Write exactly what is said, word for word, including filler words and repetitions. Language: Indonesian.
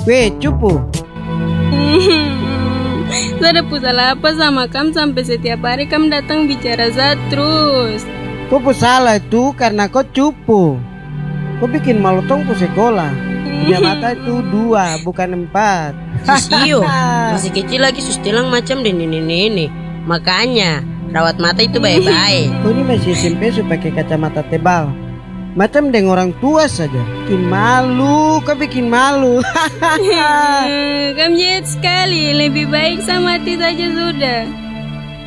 Weh, cupu. Saya ada salah apa sama kamu sampai setiap hari kamu datang bicara saya terus. Kau pu salah itu karena kau cupu. Kau bikin malu tong pu sekolah. Punya mata itu dua, bukan empat. Sisio, masih kecil lagi sustilang macam di nenek-nenek. Makanya rawat mata itu baik-baik. Kau ini masih S M P sudah pakai kacamata tebal. Macam dengan orang tua saja. Bikin malu, kau bikin malu. Kamu jahat sekali. Lebih baik sama mati saja sudah.